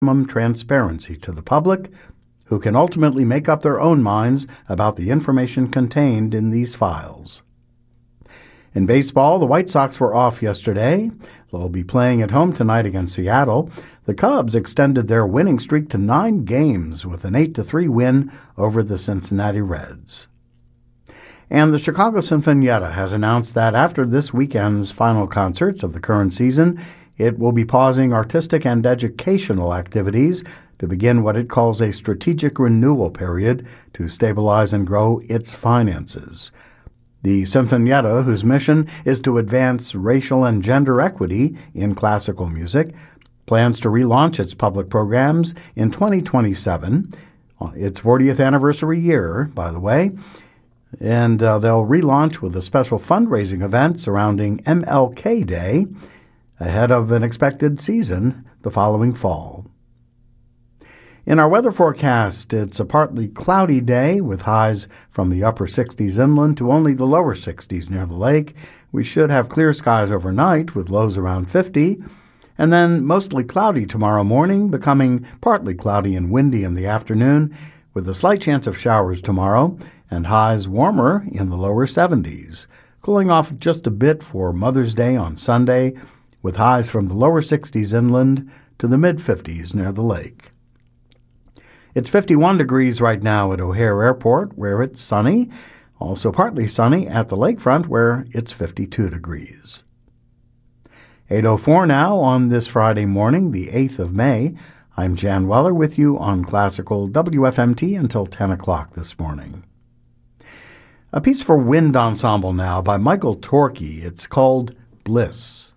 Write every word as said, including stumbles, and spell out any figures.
maximum transparency to the public, who can ultimately make up their own minds about the information contained in these files. In baseball, the White Sox were off yesterday. They'll be playing at home tonight against Seattle. The Cubs extended their winning streak to nine games with an eight to three win over the Cincinnati Reds. And the Chicago Sinfonietta has announced that after this weekend's final concerts of the current season, it will be pausing artistic and educational activities to begin what it calls a strategic renewal period to stabilize and grow its finances. The Sinfonietta, whose mission is to advance racial and gender equity in classical music, plans to relaunch its public programs in twenty twenty-seven, its fortieth anniversary year, by the way, and uh, they'll relaunch with a special fundraising event surrounding M L K Day ahead of an expected season the following fall. In our weather forecast, it's a partly cloudy day with highs from the upper sixties inland to only the lower sixties near the lake. We should have clear skies overnight with lows around fifty, and then mostly cloudy tomorrow morning, becoming partly cloudy and windy in the afternoon with a slight chance of showers tomorrow and highs warmer in the lower seventies, cooling off just a bit for Mother's Day on Sunday with highs from the lower sixties inland to the mid-fifties near the lake. It's fifty-one degrees right now at O'Hare Airport, where it's sunny. Also partly sunny at the lakefront, where it's fifty-two degrees. eight oh four now on this Friday morning, the eighth of May. I'm Jan Weller with you on Classical W F M T until ten o'clock this morning. A piece for wind ensemble now by Michael Torke. It's called Bliss.